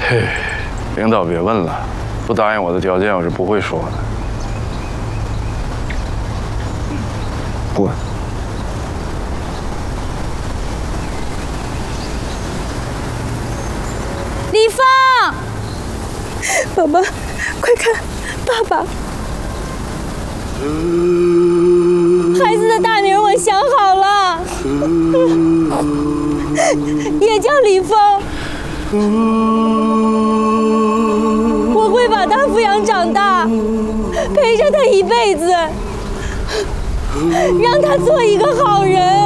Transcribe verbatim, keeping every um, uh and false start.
嘿，领导别问了，不答应我的条件，我是不会说的。不问。 李芳，爸爸，快看，爸爸，孩子的大名我想好了，也叫李峰。我会把他抚养长大，陪着他一辈子，让他做一个好人。